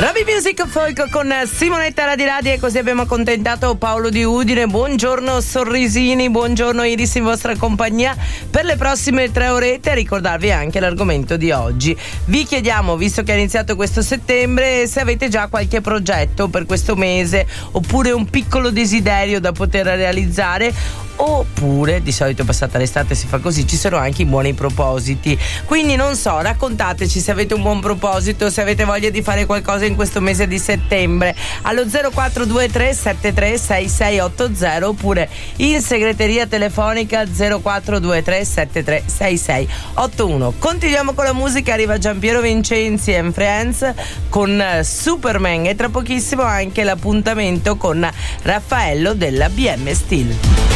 Robbie Music Folk con Simonetta Radiradi, e così abbiamo accontentato Paolo di Udine. Buongiorno sorrisini, buongiorno Iris in vostra compagnia per le prossime 3 orette. A ricordarvi anche l'argomento di oggi. Vi chiediamo, visto che è iniziato questo settembre, se avete già qualche progetto per questo mese oppure un piccolo desiderio da poter realizzare, oppure di solito passata l'estate si fa così, ci sono anche i buoni propositi. Quindi non so, raccontateci se avete un buon proposito, se avete voglia di fare qualcosa in questo mese di settembre allo 0423 736680 oppure in segreteria telefonica 0423 736681. Continuiamo con la musica, arriva Giampiero Vincenzi and Friends con Superman e tra pochissimo anche l'appuntamento con Raffaello della BM Steel.